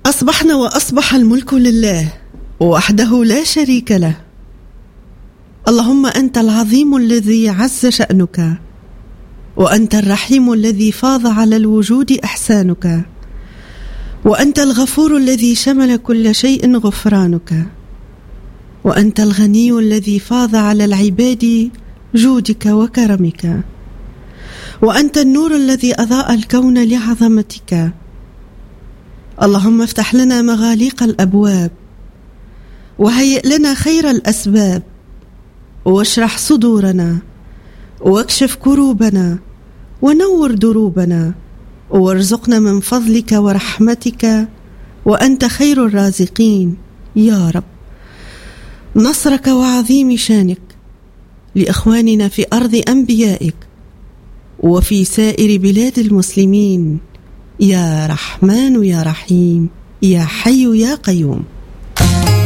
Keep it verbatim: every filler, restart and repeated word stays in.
أصبحنا وأصبح الملك لله وحده لا شريك له. اللهم أنت العظيم الذي عز شأنك، وأنت الرحيم الذي فاض على الوجود إحسانك، وأنت الغفور الذي شمل كل شيء غفرانك، وأنت الغني الذي فاض على العباد جودك وكرمك، وأنت النور الذي أضاء الكون لعظمتك. اللهم افتح لنا مغاليق الأبواب، وهيئ لنا خير الأسباب، واشرح صدورنا، واكشف كروبنا، ونور دروبنا، وارزقنا من فضلك ورحمتك، وأنت خير الرازقين يا رب. نصرك وعظيم شانك لإخواننا في أرض أنبيائك وفي سائر بلاد المسلمين، يا رحمن يا رحيم يا حي يا قيوم.